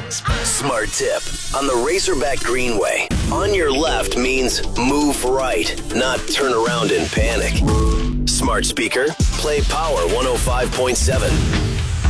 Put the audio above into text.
Smart tip. On the Razorback Greenway, on your left means move right, not turn around and panic. Smart speaker, play Power 105.7.